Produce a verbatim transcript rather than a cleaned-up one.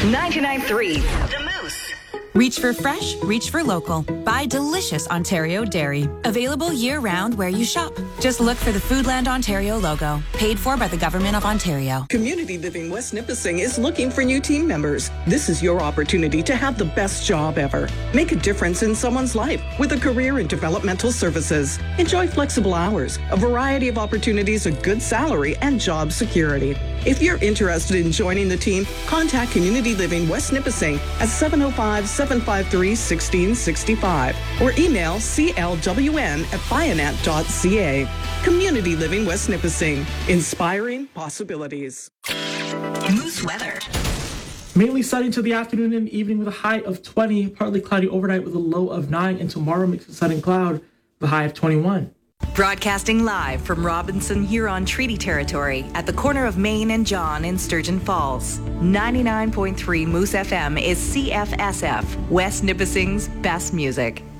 ninety-nine point three The Moose. Reach for fresh, reach for local. Buy delicious Ontario dairy. Available year-round where you shop. Just look for the Foodland Ontario logo. Paid for by the Government of Ontario. Community Living West Nipissing is looking for new team members. This is your opportunity to have the best job ever. Make a difference in someone's life with a career in developmental services. Enjoy flexible hours, a variety of opportunities, a good salary, and job security. If you're interested in joining the team, contact Community Living West Nipissing at seven oh five, seven five three, one six six five or email c l w n at bionet dot c a. Community Living West Nipissing. Inspiring possibilities. Moose weather. Mainly sunny to the afternoon and evening with a high of twenty. Partly cloudy overnight with a low of nine. And tomorrow mixed with sun and cloud with a high of twenty-one. Broadcasting live from Robinson Huron Treaty Territory at the corner of Main and John in Sturgeon Falls. ninety-nine point three Moose F M is C F S F, West Nipissing's best music.